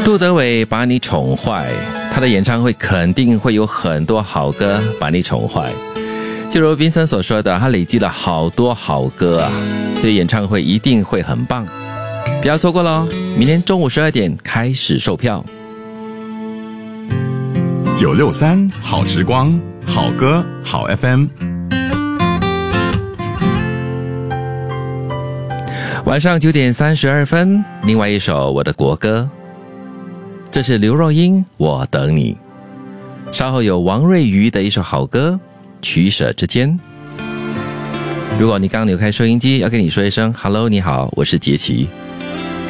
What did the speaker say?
杜德伟把你宠坏，他的演唱会肯定会有很多好歌把你宠坏。就如 Vincent 所说的，他累积了好多好歌啊，所以演唱会一定会很棒，不要错过咯。明天中午12点开始售票。 963好时光，好歌好 FM。 晚上9点32分，另外一首我的国歌，这是刘若英《我等你》。稍后有王瑞瑜的一首好歌《取舍之间》。如果你刚扭开收音机，要跟你说一声 Hello， 你好，我是杰奇。